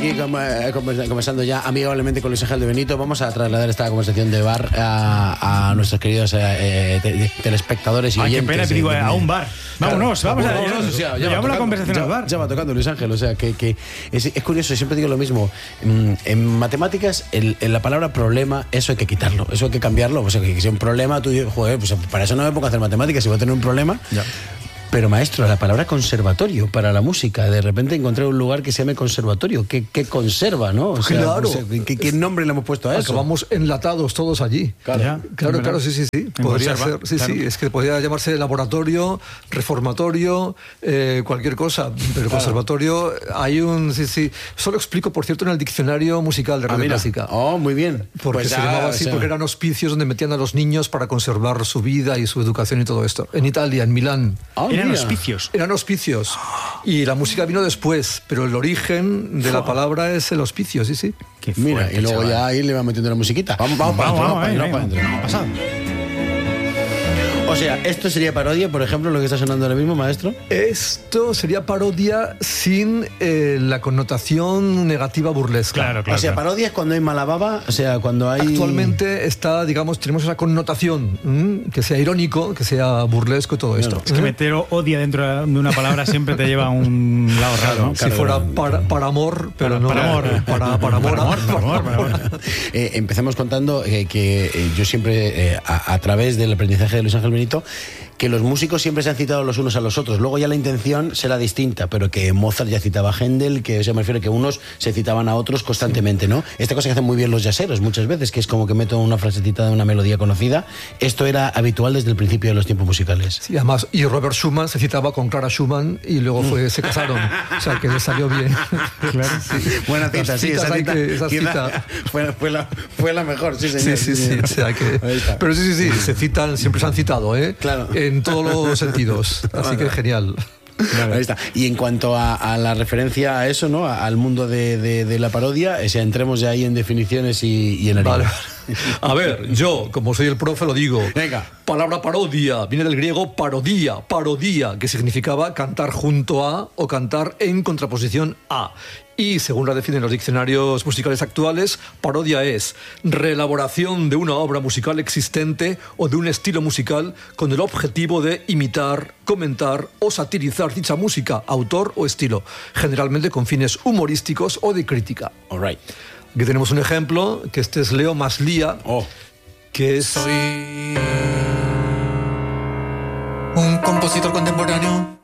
aquí conversando ya amigablemente con Luis Ángel de Benito. Vamos a trasladar esta conversación de bar a nuestros queridos telespectadores y oyentes. Qué pena, te digo, a un bar. Vámonos, vamos a llevamos la conversación al bar. Ya va tocando, Luis Ángel. O sea, que es curioso, siempre digo lo mismo. En matemáticas, la palabra problema, eso hay que quitarlo, eso hay que cambiarlo. O sea, que si un problema, tú dices, joder, pues para eso no me pongo a hacer matemáticas, si voy a tener un problema. Ya. Pero maestro, la palabra conservatorio para la música, de repente encontré un lugar que se llame conservatorio, que conserva, ¿no? O sea, claro. O sea, ¿qué nombre le hemos puesto a eso? Acabamos enlatados todos allí. Claro, claro, sí. Podría ser, claro. es que podría llamarse laboratorio, reformatorio, cualquier cosa. Pero conservatorio, hay un, Solo explico, por cierto, en el diccionario musical de Radio Clásica. Oh, muy bien. Porque pues se llamaba así, porque eran hospicios donde metían a los niños para conservar su vida y su educación y todo esto. En Italia, en Milán. Eran hospicios. Eran hospicios. Y la música vino después, pero el origen de la palabra es el hospicio, sí. Qué fuerte, mira, y luego ya ahí le va metiendo la musiquita. Vamos para adentro. O sea, ¿esto sería parodia, por ejemplo, lo que está sonando ahora mismo, maestro? Esto sería parodia sin la connotación negativa burlesca. Claro. O sea, parodia es cuando hay mala baba, o sea, cuando hay... Actualmente tenemos esa connotación, que sea irónico, que sea burlesco y todo esto. Es que meter odia dentro de una palabra siempre te lleva a un lado raro, ¿no? Si fuera para amor, pero no... Para amor. Empecemos contando que yo siempre, a través del aprendizaje de Luis Ángel Benito, que los músicos siempre se han citado los unos a los otros. Luego ya la intención será distinta, pero que Mozart ya citaba a Händel, que me refiero que unos se citaban a otros constantemente, ¿no? Esta cosa que hacen muy bien los jazzeros muchas veces, que es como que meto una frasecita de una melodía conocida. Esto era habitual desde el principio de los tiempos musicales. Sí, además, y Robert Schumann se citaba con Clara Schumann y luego se casaron. O sea, que le salió bien. Claro. Sí. Buena cita, sí. Esa cita fue la mejor, sí, señor. Sí. O sea que, pero sí, se citan, siempre se han citado, ¿eh? Claro. En todos los sentidos. Así que genial. Ahí está. Y en cuanto a la referencia a eso, ¿no? Al mundo de la parodia, entremos ya ahí en definiciones y en vale. A ver, yo, como soy el profe, lo digo. Venga. Palabra parodia viene del griego parodía, que significaba cantar junto a o cantar en contraposición a. Y, según la definen los diccionarios musicales actuales, parodia es reelaboración de una obra musical existente o de un estilo musical con el objetivo de imitar, comentar o satirizar dicha música, autor o estilo, generalmente con fines humorísticos o de crítica. All right. Aquí tenemos un ejemplo, que este es Leo Maslia, que es... Soy un compositor contemporáneo